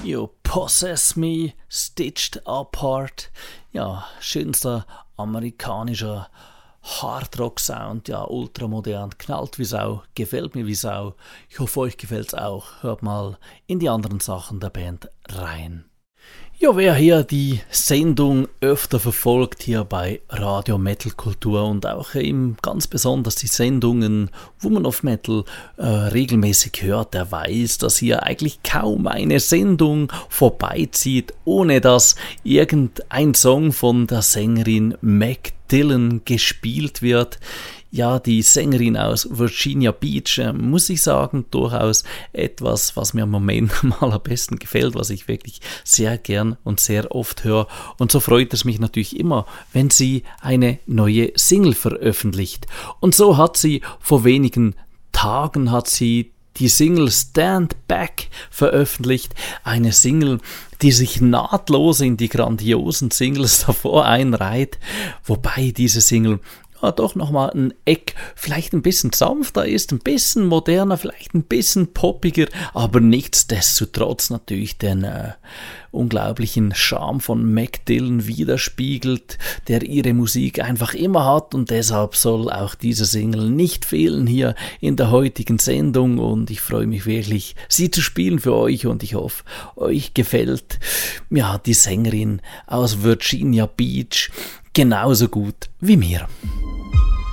You Possess Me, Stitched Apart. Ja, schönster amerikanischer Hardrock-Sound, ja, ultramodern, knallt wie Sau, gefällt mir wie Sau. Ich hoffe, euch gefällt's auch. Hört mal in die anderen Sachen der Band rein. Ja, wer hier die Sendung öfter verfolgt hier bei Radio Metal Kultur und auch eben ganz besonders die Sendungen Woman of Metal regelmäßig hört, der weiß, dass hier eigentlich kaum eine Sendung vorbeizieht, ohne dass irgendein Song von der Sängerin Meg Dillon gespielt wird. Ja, die Sängerin aus Virginia Beach, muss ich sagen, durchaus etwas, was mir im Moment mal am besten gefällt, was ich wirklich sehr gern und sehr oft höre. Und so freut es mich natürlich immer, wenn sie eine neue Single veröffentlicht. Und so hat sie vor wenigen Tagen die Single Stand Back veröffentlicht. Eine Single, die sich nahtlos in die grandiosen Singles davor einreiht, wobei diese Single doch nochmal ein Eck vielleicht ein bisschen sanfter ist, ein bisschen moderner, vielleicht ein bisschen poppiger, aber nichtsdestotrotz natürlich den unglaublichen Charme von Meg Dillon widerspiegelt, der ihre Musik einfach immer hat, und deshalb soll auch diese Single nicht fehlen hier in der heutigen Sendung, und ich freue mich wirklich, sie zu spielen für euch, und ich hoffe, euch gefällt ja die Sängerin aus Virginia Beach genauso gut wie mir.